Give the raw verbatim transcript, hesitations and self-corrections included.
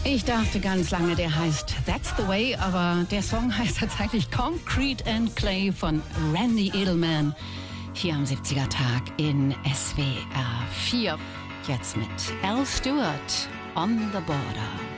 Ich dachte ganz lange, der heißt That's the Way, aber der Song heißt tatsächlich Concrete and Clay von Randy Edelman. Hier am siebziger Tag in S W R vier. Jetzt mit Al Stewart, On the Border.